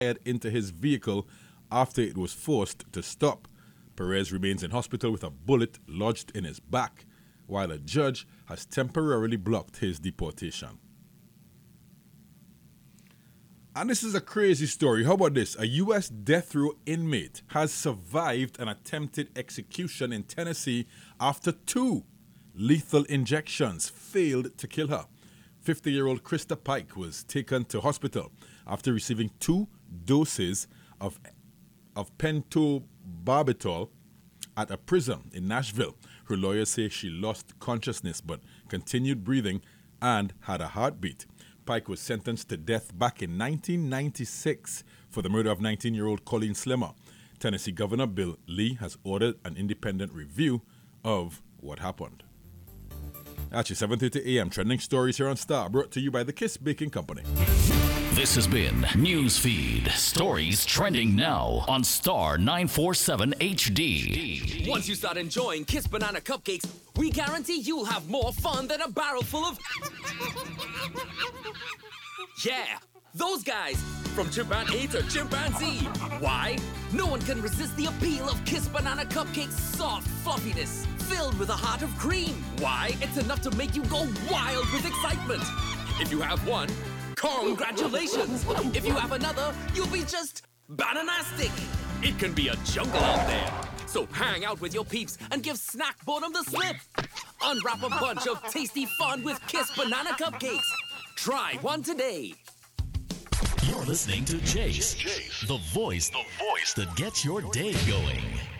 into his vehicle after it was forced to stop. Perez remains in hospital with a bullet lodged in his back, while a judge has temporarily blocked his deportation. And this is a crazy story. How about this? A U.S. death row inmate has survived an attempted execution in Tennessee after 2 lethal injections failed to kill her. 50-year-old Krista Pike was taken to hospital after receiving 2 doses of pentobarbital at a prison in Nashville. Her lawyers say she lost consciousness but continued breathing and had a heartbeat. Pike was sentenced to death back in 1996 for the murder of 19-year-old Colleen Slimmer. Tennessee Governor Bill Lee has ordered an independent review of what happened. Actually, 7:30 a.m. Trending Stories here on Star, brought to you by the Kiss Baking Company. This has been Newsfeed. Stories trending now on Star 947 HD. Once you start enjoying Kiss Banana Cupcakes, we guarantee you'll have more fun than a barrel full of... Yeah, those guys, from chimpanzee to chimpanzee. Why? No one can resist the appeal of Kiss Banana Cupcakes' soft fluffiness, filled with a heart of cream. Why? It's enough to make you go wild with excitement. If you have one, congratulations. If you have another, you'll be just bananastic. It can be a jungle out there. So hang out with your peeps and give snack boredom the slip. Unwrap a bunch of tasty fun with Kiss Banana Cupcakes. Try one today. You're listening to Jace, the voice that gets your day going.